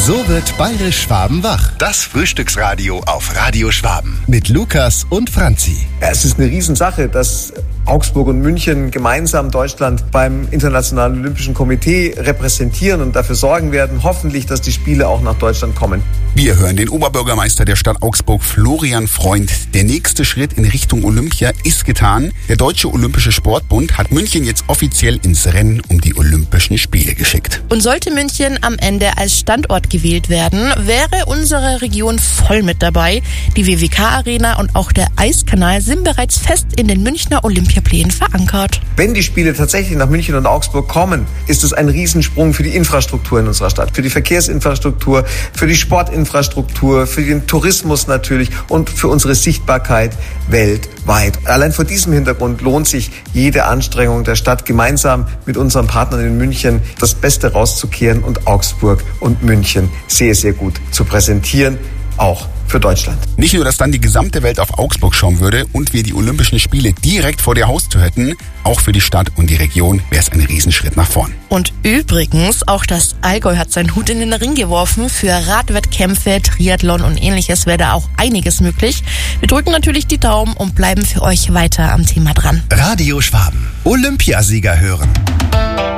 So wird Bayerisch-Schwaben wach. Das Frühstücksradio auf Radio Schwaben. Mit Lukas und Franzi. Ja, es ist eine Riesensache, dass Augsburg und München gemeinsam Deutschland beim Internationalen Olympischen Komitee repräsentieren und dafür sorgen werden, hoffentlich, dass die Spiele auch nach Deutschland kommen. Wir hören den Oberbürgermeister der Stadt Augsburg, Florian Freund. Der nächste Schritt in Richtung Olympia ist getan. Der Deutsche Olympische Sportbund hat München jetzt offiziell ins Rennen um die Olympischen Spiele geschickt. Und sollte München am Ende als Standort gewählt werden, wäre unsere Region voll mit dabei. Die WWK-Arena und auch der Eiskanal sind bereits fest in den Münchner Olympiaplänen verankert. Wenn die Spiele tatsächlich nach München und Augsburg kommen, ist es ein Riesensprung für die Infrastruktur in unserer Stadt. Für die Verkehrsinfrastruktur, für die Sportinfrastruktur, für den Tourismus natürlich und für unsere Sichtbarkeit weltweit. Allein vor diesem Hintergrund lohnt sich jede Anstrengung der Stadt, gemeinsam mit unseren Partnern in München das Beste rauszukehren und Augsburg und München sehr, sehr gut zu präsentieren, auch für Deutschland. Nicht nur, dass dann die gesamte Welt auf Augsburg schauen würde und wir die Olympischen Spiele direkt vor der Haustür hätten, auch für die Stadt und die Region wäre es ein Riesenschritt nach vorn. Und übrigens, auch das Allgäu hat seinen Hut in den Ring geworfen. Für Radwettkämpfe, Triathlon und ähnliches wäre da auch einiges möglich. Wir drücken natürlich die Daumen und bleiben für euch weiter am Thema dran. Radio Schwaben. Olympiasieger hören.